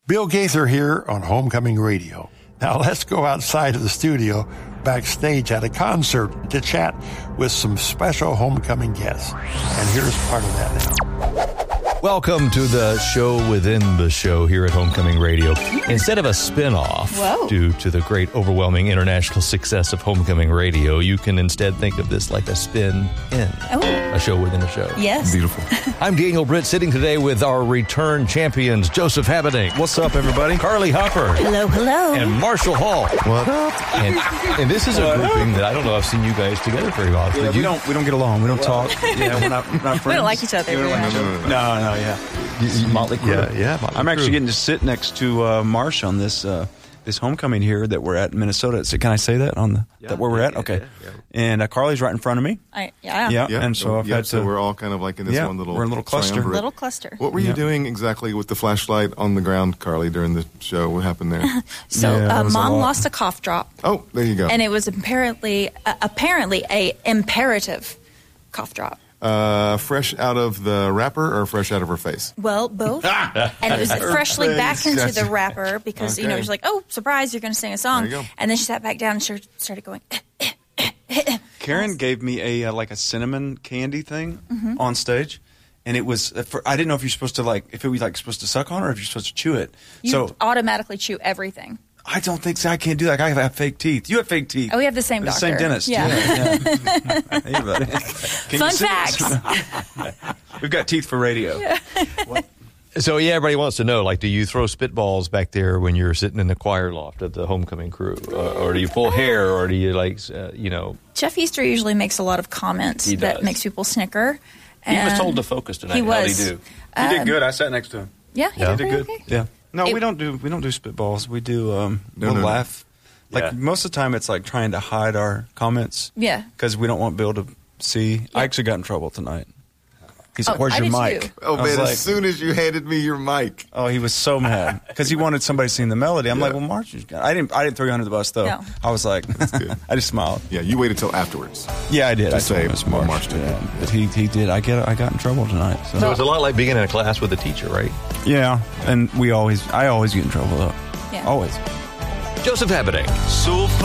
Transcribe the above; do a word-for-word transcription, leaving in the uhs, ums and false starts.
Bill Gaither here on Homecoming Radio. Now let's go outside of the studio, backstage at a concert, to chat with some special homecoming guests. And here's part of that now. Welcome to the show within the show here at Homecoming Radio. Instead of a spin-off, Whoa. due to the great overwhelming international success of Homecoming Radio, you can instead think of this like a spin-in, Oh. a show within a show. Yes. Beautiful. I'm Daniel Britt, sitting today with our return champions, Joseph Habedank. What's up, everybody? Carly Hopper. Hello, hello. And Marshall Hall. What up? And, and this is a grouping that I don't know I've seen you guys together very often. Yeah, Did we you? don't we don't get along. We don't talk. Yeah, we're not, we're not friends. We don't like each other. Yeah, we don't like Yeah. each other. No, no, yeah. Motley Crue. Yeah, yeah. Motley I'm actually Crue. getting to sit next to uh, Marsh on this uh, this homecoming here that we're at in Minnesota. So can I say that on the Yeah, that where we're yeah, at? yeah, Okay. yeah, yeah. And uh, Carly's right in front of me. I, yeah. Yeah. Yeah, And so I've yeah, had to. so we're all kind of like in this Yeah, one little we're in a little cluster. triumvirate. Little cluster. What were you Yeah. doing exactly with the flashlight on the ground, Carly, during the show? What happened there? So Yeah, that uh, was a Mom lot. lost a cough drop, Oh, there you go. and it was apparently uh, apparently a imperative cough drop. Uh, fresh out of the wrapper or fresh out of her face? Well, both. And it was freshly back into Gotcha. the wrapper because, you know, Okay. she's like, oh, surprise, you're going to sing a song. There you go. And then she sat back down and she started going, Karen gave me a uh, like a cinnamon candy thing Mm-hmm. on stage, and it was uh, for, I didn't know if you're supposed to like if it was like supposed to suck on it or if you're supposed to chew it. you so automatically chew everything. I don't think so. I can't do that. I have fake teeth. You have fake teeth. Oh, we have the same the doctor. same dentist. Yeah. yeah. Hey, buddy. Can Fun you sit- facts. We've got teeth for radio. So, yeah, everybody wants to know, like, do you throw spitballs back there when you're sitting in the choir loft of the homecoming crew? Or, or do you pull hair? Or do you, like, uh, you know... Jeff Easter usually makes a lot of comments He that does. makes people snicker. He was And told to focus tonight. He How'd was. he do? You did good. I sat next to him. Yeah, he Yeah. did You did pretty good. okay. Yeah. No, It- we don't do we don't do spitballs. We do um, No, we'll no, no. laugh. Like Yeah. most of the time, it's like trying to hide our comments. Yeah. Because we don't want Bill to see. Yeah. I actually got in trouble tonight. He's Oh, like, "Where's I your did mic?" too. Oh, I was man, like, as soon as you handed me your mic. oh, he was so mad because he wanted somebody to sing the melody. I'm like, well, March is good. I didn't. I didn't throw you under the bus though. No. I was like, good. I just smiled. Yeah, you waited till afterwards. Yeah, I did. To I say told him it's what March. March did. Yeah. But he he did. I get. I got in trouble tonight. So. So it's a lot like being in a class with a teacher, right? Yeah, and we always. I always get in trouble though. Yeah. Always. Joseph Habedank. So